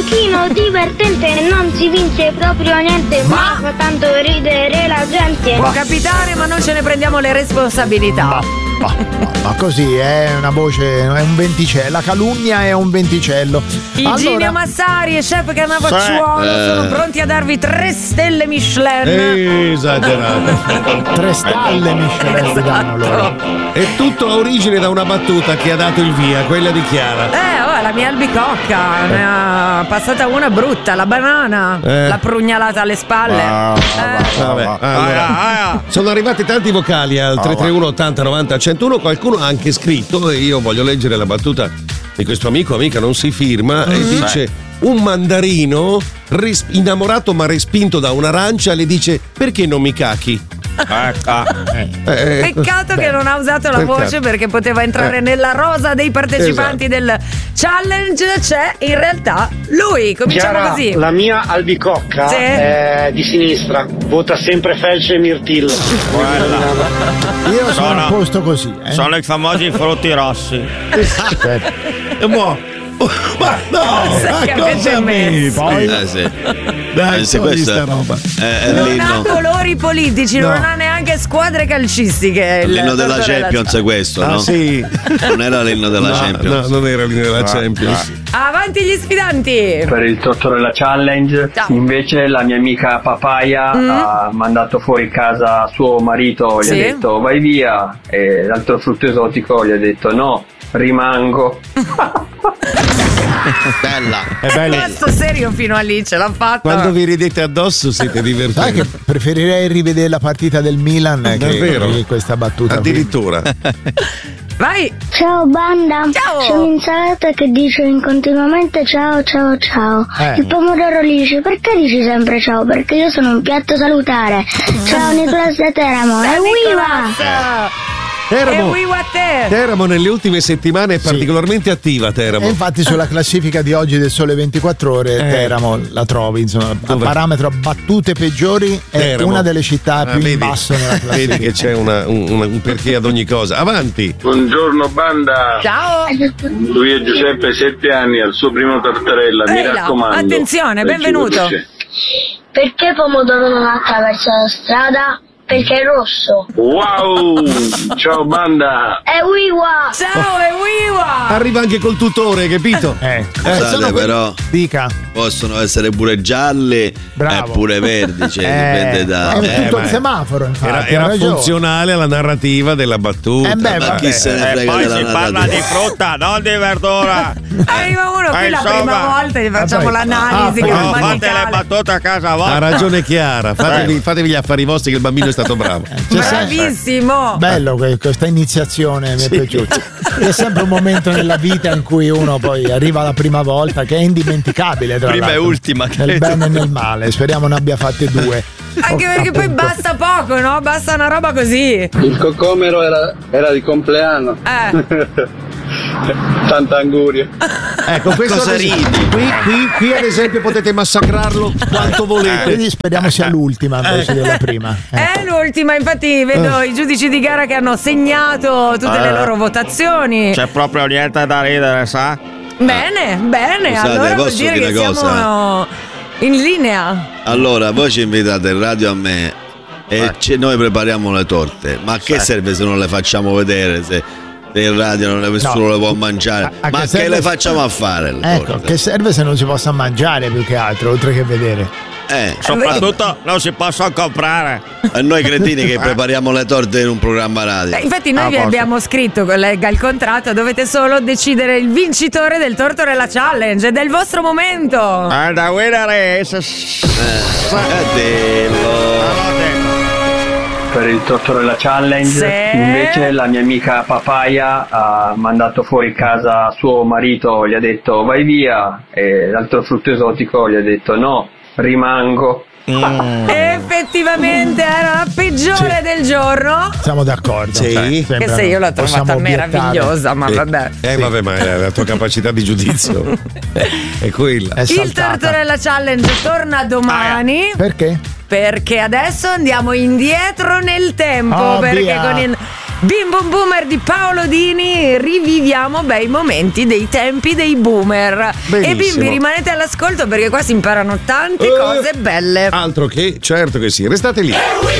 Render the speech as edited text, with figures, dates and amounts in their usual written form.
giochino divertente, non si vince proprio niente, ma fa tanto ridere la gente. Può capitare, ma non ce ne prendiamo le responsabilità. Ma così è una voce, è un venticello. La calunnia è un venticello. Igino Massari e chef Cannavacciuolo sono pronti a darvi 3 stelle Michelin. Esagerato. 3 stalle Michelin danno loro. È tutto a origine da una battuta che ha dato il via, quella di Chiara. La mia albicocca ne ha passata una brutta, la banana, l'ha prugnalata alle spalle. Vabbè, allora, sono arrivati tanti vocali al 331 80 90 101. Qualcuno ha anche scritto, e io voglio leggere la battuta di questo amica non si firma, e dice: un mandarino innamorato ma respinto da un'arancia le dice: perché non mi cachi? Peccato che non ha usato la voce, perché poteva entrare nella rosa dei partecipanti del challenge. C'è in realtà lui. Cominciamo Chiara, così. la mia albicocca è di sinistra, vota sempre Felce e Mirtillo. Io sono a posto così. Sono i famosi frutti rossi. Ma no, Che avete messo? Dai, questa roba non ha colori politici, non ha neanche squadre calcistiche. L'inno della Champions è questo, no? Sì. Non era l'inno della Champions. No, non era l'inno della Champions. Avanti gli sfidanti. Per il Tortorella Challenge, invece la mia amica Papaya ha mandato fuori casa suo marito, gli ha detto vai via, e l'altro frutto esotico gli ha detto no, rimango. Bella. È bello. Questo serio fino a lì ce l'ha fatta. Quando vi ridete addosso siete divertenti. Sai che preferirei rivedere la partita del Milan che questa battuta. Addirittura. Vai. Ciao banda. Ciao. C'è un'insalata che dice continuamente ciao ciao ciao. Il pomodoro gli dice: perché dici sempre ciao? Perché io sono un piatto salutare. Ciao Nicolas da Teramo. E viva! Teramo nelle ultime settimane è particolarmente attiva. Teramo. E infatti sulla classifica di oggi del Sole 24 Ore Teramo la trovi, insomma, a parametro battute peggiori è Teramo. una delle città più in basso nella classifica. Vedi che c'è un perché ad ogni cosa. Avanti. Buongiorno banda. Ciao. Lui è Giuseppe, 7 anni, al suo primo Tortorella, mi raccomando. Attenzione, benvenuto. Perché pomodoro non attraversa la strada? Perché è rosso. Wow! Ciao banda! E wiwa! Ciao, e wiwa! Arriva anche col tutore, capito? Scusate, però dica. possono essere pure gialle e pure verdi, cioè dipende da è tutto il semaforo, infatti. Era funzionale alla narrativa della battuta. ma chi se ne frega poi della si parla narrativa? di frutta, non di verdura. Arriva uno qui la prima volta e gli facciamo l'analisi. Fate le battute a casa vostra. Ha ragione Chiara, fatevi gli affari vostri che il bambino è stato bravo. Bravissimo. Bello questa iniziazione, mi è piaciuta. È sempre un momento nella vita in cui uno poi arriva la prima volta, che è indimenticabile, tra Prima e l'altro, ultima, nel credo. bene e nel male. Speriamo ne abbia fatte 2. Anche perché poi basta poco, no? Basta una roba così. Il cocomero era di compleanno. Tanta anguria. Ecco, questo Cosa ridi? Qui ad esempio potete massacrarlo quanto volete. Quindi speriamo sia l'ultima invece della prima. È l'ultima, infatti vedo i giudici di gara che hanno segnato tutte le loro votazioni. C'è proprio niente da ridere, sa? Bene, Scusate, allora vuol posso dire dire che una cosa? siamo in linea. Allora, voi ci invitate in radio a me e noi prepariamo le torte. Ma che serve se non le facciamo vedere? Se in radio nessuno le può mangiare? Ma che serve... le facciamo a fare? Ecco, che serve se non si possa mangiare più che altro, oltre che vedere. Soprattutto non si possono comprare. E noi cretini che prepariamo le torte in un programma radio. Infatti noi vi abbiamo scritto, legga il contratto, dovete solo decidere il vincitore del Tortorella Challenge, è del vostro momento. And the winner is Per il Tortorella Challenge invece la mia amica Papaya ha mandato fuori casa suo marito, gli ha detto vai via, e l'altro frutto esotico gli ha detto no, rimango. Effettivamente era la peggiore del giorno. Siamo d'accordo. Sì. Che se io l'ho trovata meravigliosa, ma vabbè. Vabbè, ma è la tua capacità di giudizio è quella. Il Tortorella Challenge torna domani. Perché? Perché adesso andiamo indietro nel tempo. Perché Bim Bum Boomer di Paolo Dini, riviviamo bei momenti dei tempi dei boomer. Benissimo. E bimbi, rimanete all'ascolto perché qua si imparano tante cose belle. Altro che, certo che sì, restate lì.